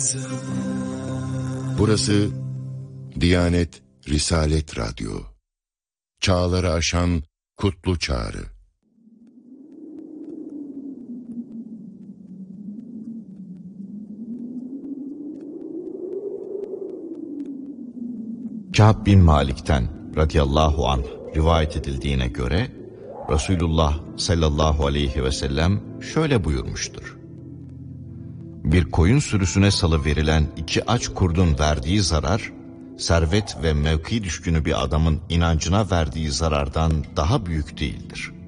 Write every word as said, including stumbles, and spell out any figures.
Burası Diyanet Risalet Radyo. Çağları aşan kutlu çağrı. Kâb bin Malik'ten radıyallahu anh rivayet edildiğine göre Resulullah sallallahu aleyhi ve sellem şöyle buyurmuştur: Bir koyun sürüsüne salıverilen iki aç kurdun verdiği zarar, servet ve mevki düşkünü bir adamın inancına verdiği zarardan daha büyük değildir.